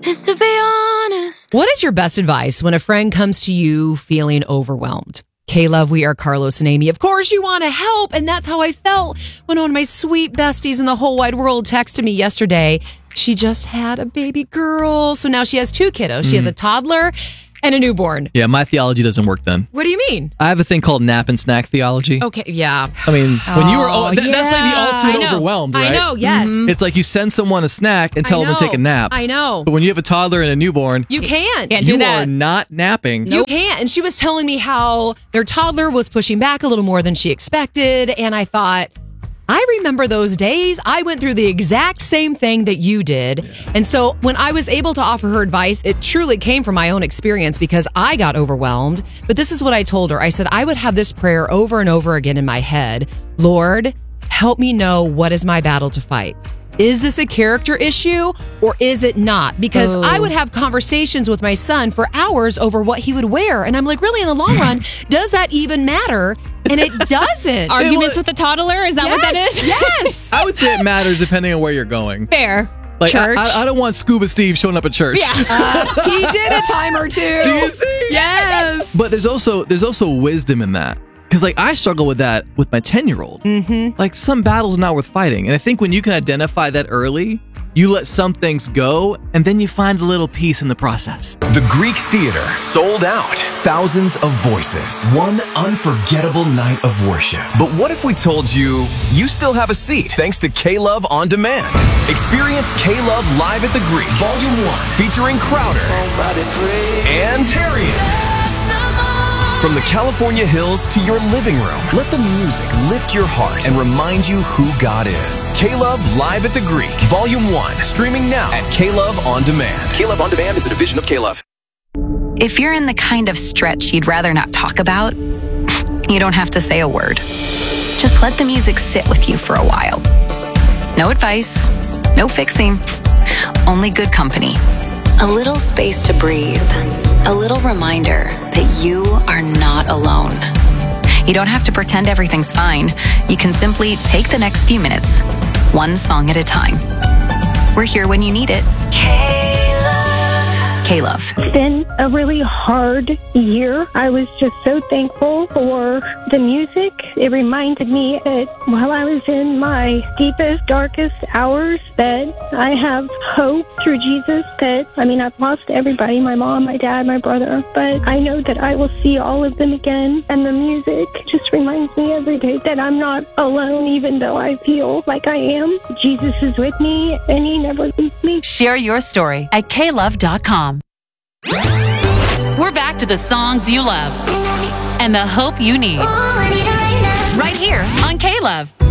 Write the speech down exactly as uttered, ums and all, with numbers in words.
is to be honest. What is your best advice when a friend comes to you feeling overwhelmed? K-Love, we are Carlos and Amy. Of course you want to help, and that's how I felt when one of my sweet besties in the whole wide world texted me yesterday. She just had a baby girl, so now she has two kiddos. She Mm. has a toddler and a newborn. Yeah, my theology doesn't work then. What do you mean? I have a thing called nap and snack theology. Okay, yeah. I mean, when you were, Oh, th- that's like the yeah. ultimate I know. overwhelmed, right? I know, yes. Mhm. It's like you send someone a snack and I tell them to know. take a nap. I know. But when you have a toddler and a newborn, You can't. you are not napping. You can't. And she was telling me how their toddler was pushing back a little more than she expected. And I thought, I remember those days. I went through the exact same thing that you did. And so when I was able to offer her advice, it truly came from my own experience because I got overwhelmed. But this is what I told her. I said, I would have this prayer over and over again in my head. Lord, help me know what is my battle to fight. Is this a character issue or is it not? Because Oh. I would have conversations with my son for hours over what he would wear. And I'm like, really, in the long run, does that even matter? And it doesn't. Arguments with the toddler? Is that what that is? Yes. I would say it matters depending on where you're going. Fair. Like, I, Church. I, I don't want Scuba Steve showing up at church. Yeah. Uh, he did a time or two. Do you see? Yes. But there's also there's also wisdom in that. Because, like, I struggle with that with my ten-year-old. Mm-hmm. Like, some battles not worth fighting. And I think when you can identify that early, you let some things go, and then you find a little peace in the process. The Greek Theater sold out. Thousands of voices. One unforgettable night of worship. But what if we told you you still have a seat thanks to K-Love On Demand? Experience K-Love live at the Greek, Volume one, featuring Crowder and Tarian. From the California hills to your living room, let the music lift your heart and remind you who God is. K-Love Live at the Greek, Volume one, streaming now at K-Love On Demand. K-Love On Demand is a division of K-Love. If you're in the kind of stretch you'd rather not talk about, you don't have to say a word. Just let the music sit with you for a while. No advice, no fixing, only good company. A little space to breathe. A little reminder that you are not alone. You don't have to pretend everything's fine. You can simply take the next few minutes, one song at a time. We're here when you need it. K-Love. It's been a really hard year. I was just so thankful for the music. It reminded me that while I was in my deepest, darkest hours, that I have hope through Jesus. That, I mean, I've lost everybody, my mom, my dad, my brother, but I know that I will see all of them again. And the music just reminds me every day that I'm not alone, even though I feel like I am. Jesus is with me, and he never leaves me. Share your story at K love dot com. We're back to the songs you love and the hope you need. Right here on K-Love.